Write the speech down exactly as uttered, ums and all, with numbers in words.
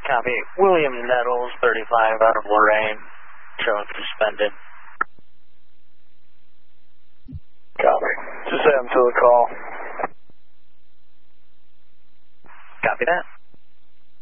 Copy. William Nettles, thirty-five, out of Lorraine, showing suspended. Copy. Just add him to the call. Copy that.